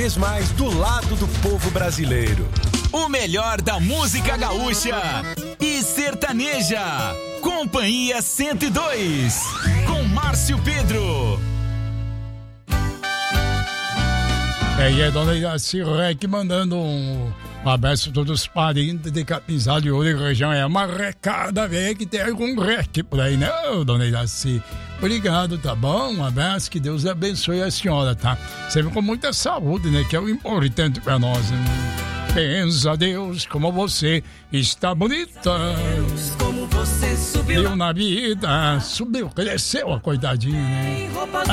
vez mais do lado do povo brasileiro. O melhor da música gaúcha e sertaneja. Companhia 102, com Márcio Pedro. E aí, dona Iraci Rec mandando um abraço a todos os parentes de Capinzal de Ouro e região. É uma recada, velho, que tem algum rec por aí, né, dona Iraci? Obrigado, tá bom? Um abraço, que Deus abençoe a senhora, tá? Sempre com muita saúde, né? Que é o importante pra nós, né? Pensa, Deus, como você está bonita. Deus, como você subiu na vida, subiu, cresceu a coitadinha, né?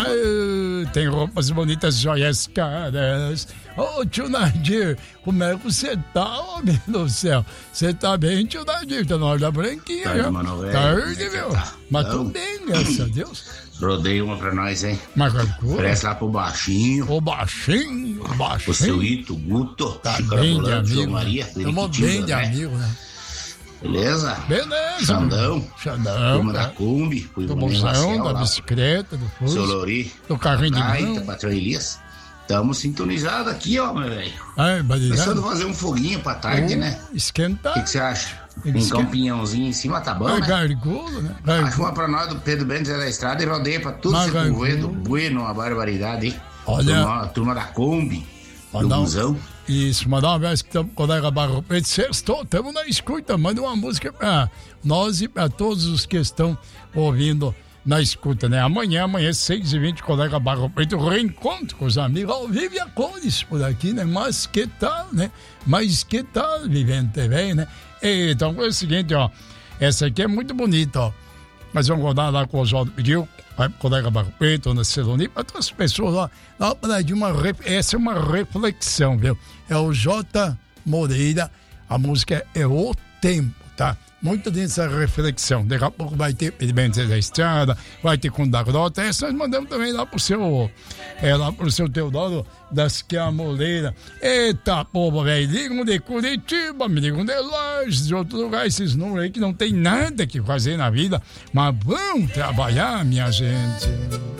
Tem roupas bonitas, joias caras. Ô, tio Nadir, como é que você tá, homem do céu? Você tá bem, tio Nadir? Tá na hora da branquinha, tarde, já. Mano, velho. Tarde, meu. Tá? Mas tudo bem, graças a Deus. Rodei uma pra nós, hein? Mas calcula. Presta lá pro baixinho. O baixinho. O seu Ito, Guto. Tá bem de amigo. João Maria. Estamos bem de amigo, né? Beleza? Beleza. Xandão. Turma da cara. Kombi. Do bolsão, da bicicleta, do Seu Fusca, Lori. do carrinho de Gaita, mão. patrão Elias. Tamo sintonizados aqui, ó, meu velho. Começando Começando a fazer um foguinho pra tarde, né? Esquentar. O que você acha? Um pinhãozinho em cima tá bom, né? Gargolo, né? Acho uma pra nós do Pedro Bento da Estrada e rodeia pra tudo esse povoado. Bueno, uma barbaridade, hein? Olha. Turma da Kombi, do busão. Isso, mandar um abraço que estamos com o colega Barro Preto. Sextou, estamos na escuta. Manda uma música pra nós e pra todos os que estão ouvindo na escuta, né? Amanhã, 6h20, colega Barro Preto, reencontro com os amigos ao vivo e a cores por aqui, né? Mas que tal, né? Mas que tal, Vivendo TV, né? Então, é o seguinte, ó. Essa aqui é muito bonita, ó. Nós vamos rodar lá com o Oswaldo pediu, vai pro colega Barro Preto, na Celoni, para todas as pessoas lá. Essa é uma reflexão, viu? É o J. Moreira, a música é O Tempo, tá? Muito dessa reflexão. Daqui a pouco vai ter Pedimento da Estrada, vai ter com da Grota. Essa nós mandamos também lá pro seu Teodoro das Quiamoleiras. Eita, povo, velho. Ligam de Curitiba, me ligam de Lages, de outro lugar, esses números aí que não tem nada que fazer na vida, mas vão trabalhar, minha gente.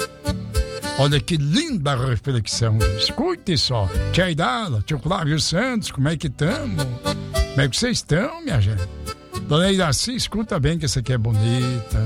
Olha que linda reflexão. Escute só. Tia Idala, tio Flávio Santos, como é que estamos? Como é que vocês estão, minha gente? Dona Iraci, escuta bem que essa aqui é bonita.